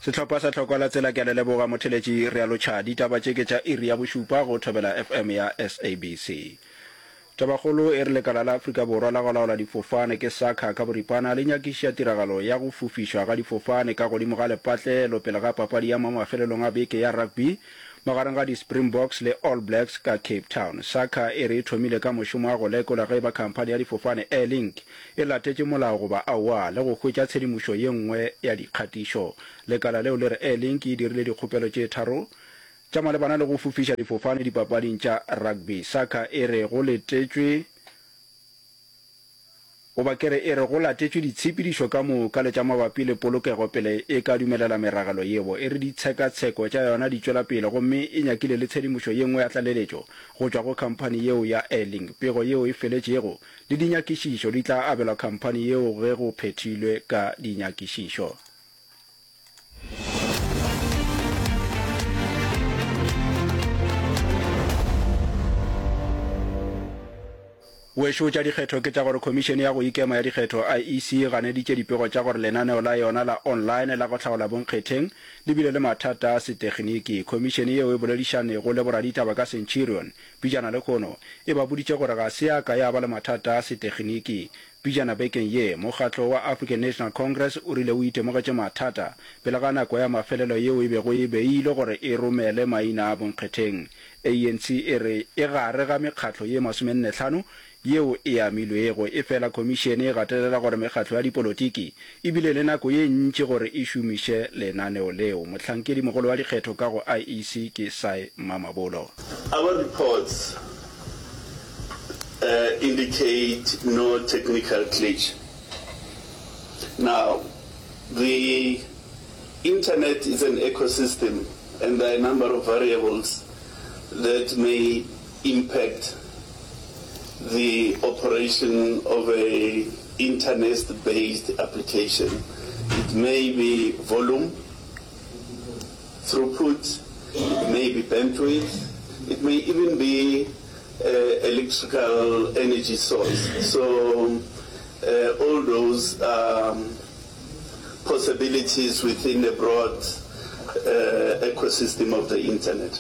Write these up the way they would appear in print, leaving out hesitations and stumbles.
Setlhopha sa tlhokwala tsela ke a leboga motheletši re a lotšha ditaba tše ke tša iri ya bošupa go thobela FM ya SABC. Tabagolo e re lekala la Afrika Borwa la go laola difofane ke SACA ka boripana le nyakiša tiragalo ya go fofišwa ga difofane ka godimo ga lepatlelo pele ga papadi ya mafelelong a beke ya rugby magareng ga di-Springboks le All Blacks ka Cape Town. SACA e re thomile ka mošomo wa go lekola ge ba khamphane ya difofane Airlink e latetše molao goba aowa le go hwetša tshedimošo ye nngwe ya dikgatišo. Lekala leo le re Airlink e dirile dikgopelo tše tharo tša malebana le go fofiša difofane dipapading tša rugby. SACA e re go letetšwe goba kere e re go latetšwe ditshepedišo ka moka le tša mabapi le polokego pele e ka dumelela meragelo yeo. E re ditshekatsheko tša yona di tšwela pele gomme e nyakile le tshedimošo ye nngwe ya tlaleletšo go tšwa go khamphane yeo ya Airlink. Pego yeo e feletšego le dinyakišišo di tla abelwa khamphane yeo ge go phethilwe ka dinyakišišo. Wešo tša dikgetho ke tša gore Khomišene ya go ikema ya dikgetho IEC ganeditše dipego tša gore lenaneo la yona la online la go hlagola bonkgetheng le bile le mathata a setekginiki. Khomišene yeo e boledišanego le boraditaba ka Centurion pijana le kgono e ba boditše gore ga se aka ya ba le mathata a setekginiki. Pijana bekeng ye mokgatlo wa African National Congress o rile o itemogetše mathata pele ga nako ya mafelelo yeo e bego e beile gore e romele maina a bonkgetheng. ANC e re e gare ga mekgatlo ye 45 yeo e amilwego e fela Khomišene e gatelela gore mekgatlo ya dipolotiki e bile le nako ye ntši gore e šomiše lenaneo leo. Mohlankedi mogolo wa dikgetho ka go IEC ke Sai Mamabolo. Our reports indicate no technical glitch. Now, the internet is an ecosystem and there are a number of variables that may impact the operation of a internet-based application. It may be volume, throughput, it may be bandwidth, it may even be electrical energy source. So all those possibilities within a broad ecosystem of the internet.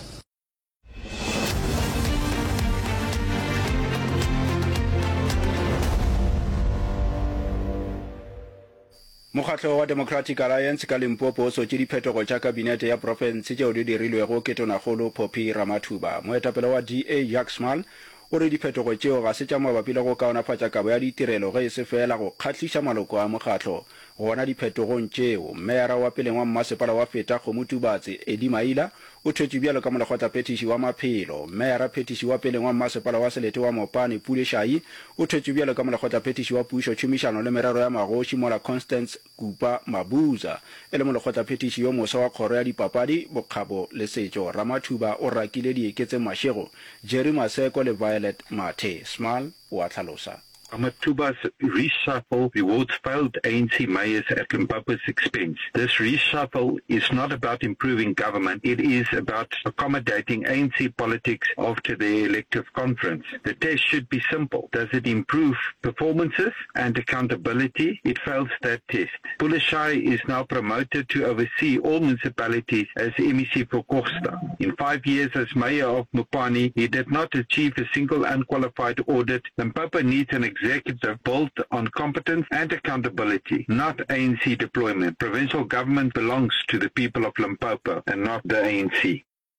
Mokgatlo wa Democratic Alliance ka Limpopo o sotše diphetogo tša kabinete ya profense tšeo di dirilwego ke tonakgolo Phophi Ramathuba. Moetapele wa DA Jack Small o re diphetogo tšeo ga se tša mabapi le go kaonafatša kabo ya ditirelo ge e se fela go kgahliša maloko a mokgatlo. Gona diphetogong tšeo meara wa peleng wa mmasepala wa Feta Khomutubatse Eddie Maila o thwetše bjalo ka molekgotla phetiši wa maphelo. Meara phetiši wa peleng wa mmasepala wa Selete wa Mopane Pule Shai o thwetše bjalo ka molekgotla phetiši wa pušo tšhomišano le merero ya magoši mola Constance Kupa Mabuza e le molekgotla phetiši yo mosa wa kgoro ya dipapadi bokgabo le setšo. Ramathuba o rakile dieketse mašego Jerry Maseko le Violet Mathe. Small o a tlhalosa. Ramathuba's reshuffle rewards failed ANC mayors at Limpopo's expense. This reshuffle is not about improving government. It is about accommodating ANC politics after the elective conference. The test should be simple. Does it improve performances and accountability? It fails that test. Pulashai is now promoted to oversee all municipalities as MEC for Costa. In 5 years as mayor of Mopani, he did not achieve a single unqualified audit. Limpopo needs an executive built on competence and accountability, not ANC deployment. Provincial government belongs to the people of Limpopo and not the ANC.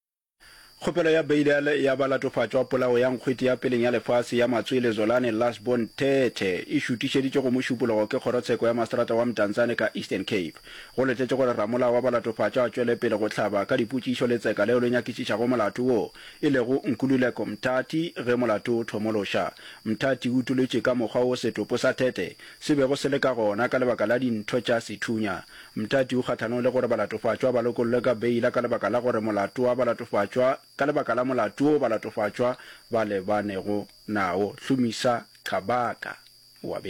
Kgopelo ya beile ya balatofatšwa polao ya nkgwete ya peleng ya lefase ya Matswele Zolane Lasbon Tete e šutišeditše go mošupologo ke kgorotsheko ya mastrata wa Mtanzane ka Eastern Cape. Go letetše gore ramolao wa balatofatšwa a tšwele pele go hlaba ka dipotšišo le tseka leo le nyakišišago molato wo e lego Nkululeko Mtati ge molato o thomološa. Mtati o utoletše ka mokgwa o setopo sa Tete se bego se le ka gona ka lebaka la dintho tša sethunya. Mtati o kgathanong le gore balatofatšwa ba lokollwe ka beila ka lebaka la gore molato wa balatofatšwa ka lebaka la molato o balatofatšwa ba lebanego nao. Hlumisa Kabaka wa bega.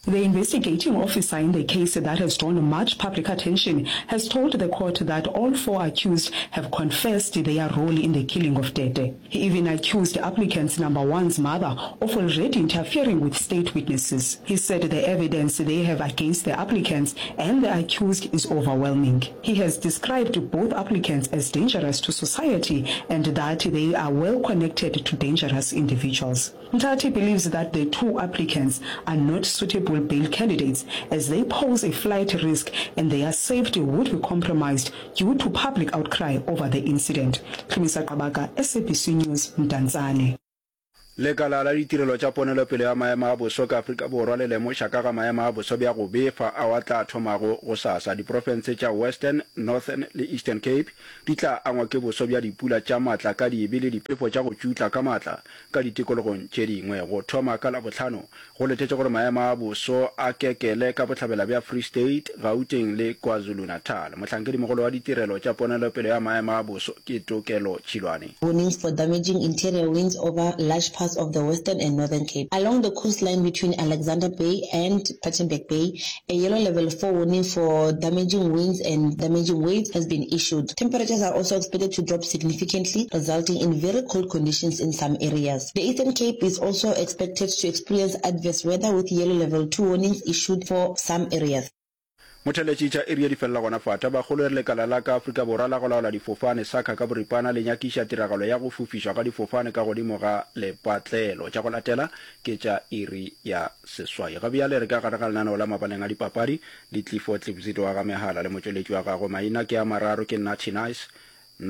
The investigating officer in the case that has drawn much public attention has told the court that all 4 accused have confessed their role in the killing of Tete. He even accused applicant's number 1's mother of already interfering with state witnesses. He said the evidence they have against the applicants and the accused is overwhelming. He has described both applicants as dangerous to society and that they are well connected to dangerous individuals. Mtati believes that the 2 applicants are not suitable bail candidates as they pose a flight risk and their safety would be compromised due to public outcry over the incident. Khumisa Qabaka, SABC News, Mdantsane. lekala la ditirelo tša ponelopele ya maemo a boso ka Afrika Borwa le lemoša ka ga maemo a boso bja go befa a wa tla thomago go sasa. Diprofense tša Western, Northern le Eastern Cape di tla angwa ke boso bja dipula tša maatla ka diebe le dipefo tša go tšutla ka maatla ka ditikologong tše dingwe. Go thoma ka la bohlano go letetše gore maemo a boso a kekele ka bohlabela bja Free State, Gauteng le KwaZulu-Natal. Mohlankedi mogolo wa ditirelo tša ponelopele ya maemo a boso ke Tokelo Chilwane. Warnings for damaging interior winds over large parts of the Western and Northern Cape. Along the coastline between Alexander Bay and Plettenberg Bay, a yellow level 4 warning for damaging winds and damaging waves has been issued. Temperatures are also expected to drop significantly, resulting in very cold conditions in some areas. The Eastern Cape is also expected to experience adverse weather with yellow level 2 warnings issued for some areas. Motheletši tša area di fella gona fata ba kgolo lekala la ka Afrika Borwa la go laola difofane saka ka boripana le nyakiša tiragalo ya go fofišwa ga difofane ka godimo ga lepatlelo. Tša go latela ke tša iri ya seswai. Ga bjale re ka gare ga lenaneo la mabaleng a dipapadi le Clifford Tlebosito wa ga mehala le motšweletši wa gago. Maina ke a mararo ke Natty Nice.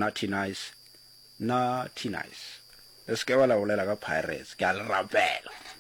Le se ke ba la bolela ka Pirates ke a le rapela.